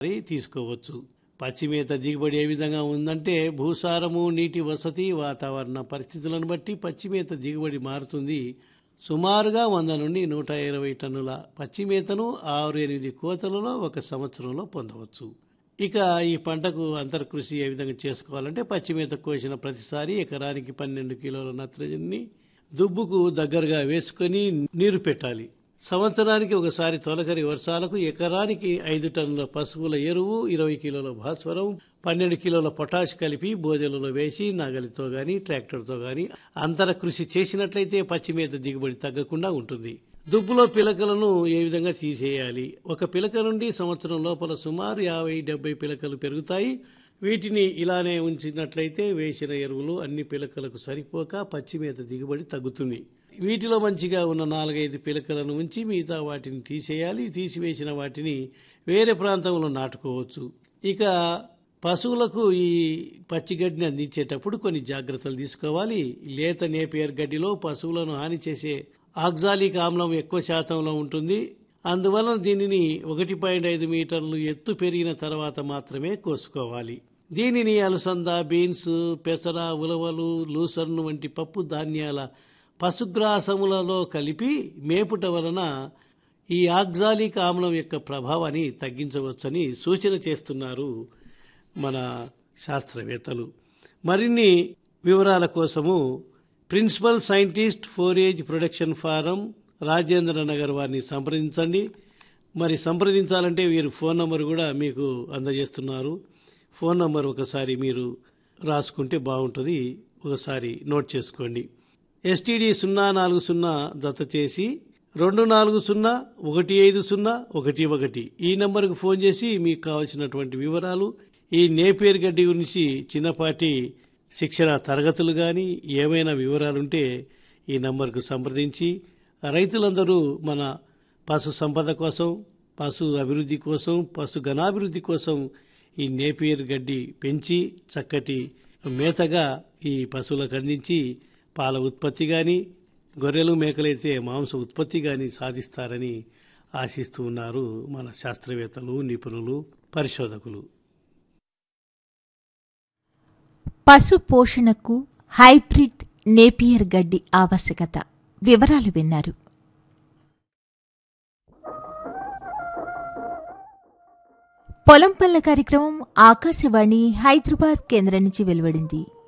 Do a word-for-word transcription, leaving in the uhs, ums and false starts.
తీసుకోవచ్చు. పచ్చి మేత దిగుబడి ఏ విధంగా ఉందంటే భూసారము, నీటి వసతి, వాతావరణ పరిస్థితులను బట్టి పచ్చి మేత దిగుబడి మారుతుంది. సుమారుగా వంద నుండి నూట ఇరవై టన్నుల పచ్చి మేతను ఆరు ఎనిమిది కోతలలో ఒక సంవత్సరంలో పొందవచ్చు. ఇక ఈ పంటకు అంతర్కృషి ఏ విధంగా చేసుకోవాలంటే పచ్చి మేత కోసిన ప్రతిసారి ఎకరానికి పన్నెండు కిలోల నత్రజనిని దుబ్బుకు దగ్గరగా వేసుకొని నీరు పెట్టాలి. సంవత్సరానికి ఒకసారి తొలకరి వర్షాలకు ఎకరానికి ఐదు టన్నుల పశువుల ఎరువు, ఇరవై కిలోల భాస్వరం, పన్నెండు కిలోల పొటాష్ కలిపి బోదెలలో వేసి నాగలితో గాని ట్రాక్టర్తో గాని అంతర కృషి చేసినట్లయితే పచ్చి మేత దిగుబడి తగ్గకుండా ఉంటుంది. దుబ్బులో పిలకలను ఏ విధంగా తీసేయాలి? ఒక పిలక నుండి సంవత్సరం లోపల సుమారు యాభై డెబ్బై పిలకలు పెరుగుతాయి. వీటిని ఇలానే ఉంచినట్లయితే వేసిన ఎరువులు అన్ని పిలకలకు సరిపోక పచ్చి మేత దిగుబడి తగ్గుతుంది. వీటిలో మంచిగా ఉన్న నాలుగైదు పిలకలను ఉంచి మిగతా వాటిని తీసేయాలి. తీసివేసిన వాటిని వేరే ప్రాంతంలో నాటుకోవచ్చు. ఇక పశువులకు ఈ పచ్చిగడ్డిని అందించేటప్పుడు కొన్ని జాగ్రత్తలు తీసుకోవాలి. లేత నేపియర్ గడ్డిలో పశువులను హాని చేసే ఆక్సాలిక్ ఆమ్లం ఎక్కువ శాతంలో ఉంటుంది. అందువలన దీనిని ఒకటి పాయింట్ ఐదు మీటర్లు ఎత్తు పెరిగిన తర్వాత మాత్రమే కోసుకోవాలి. దీనిని అలసంద, బీన్స్, పెసర, ఉలవలు, లూసర్ను వంటి పప్పు ధాన్యాల పశుగ్రాసములలో కలిపి మేపుట వలన ఈ ఆక్సాలిక్ ఆమ్లం యొక్క ప్రభావాన్ని తగ్గించవచ్చని సూచన చేస్తున్నారు మన శాస్త్రవేత్తలు. మరిన్ని వివరాల కోసము principal scientist storage production form, Rajendra Nagar వారిని సంప్రదించండి. మరి సంప్రదించాలంటే వీరు ఫోన్ నంబర్ కూడా మీకు అందజేస్తున్నారు. ఫోన్ నంబర్ ఒకసారి మీరు రాసుకుంటే బాగుంటుంది, ఒకసారి నోట్ చేసుకోండి. ఎస్టీడీ సున్నా నాలుగు సున్నా జత చేసి రెండు నాలుగు సున్నా ఒకటి ఐదు సున్నా ఒకటి ఒకటి ఈ నంబర్కు ఫోన్ చేసి మీకు కావాల్సినటువంటి వివరాలు, ఈ నేపియర్ గడ్డి గురించి చిన్నపాటి శిక్షణ తరగతులు కానీ ఏమైనా వివరాలుంటే ఈ నంబర్కు సంప్రదించి రైతులందరూ మన పశు సంపద కోసం, పశు అభివృద్ధి కోసం, పశు గణాభివృద్ధి కోసం ఈ నేపియర్ గడ్డి పెంచి చక్కటి మేతగా ఈ పశువులకు అందించి పాల ఉత్పత్తి కానీ, గొర్రెలు మేకలైతే మాంస ఉత్పత్తి కానీ సాధిస్తారని ఆశిస్తూ ఉన్నారు మన శాస్త్రవేత్తలు, నిపుణులు, పరిశోధకులు. పశు పోషణకు హైబ్రిడ్ నేపియర్ గడ్డి ఆవశ్యకత వివరాలు విన్నారు. పొలం పల్ల కార్యక్రమం ఆకాశవాణి హైదరాబాద్ కేంద్రం నుంచి వెలువడింది.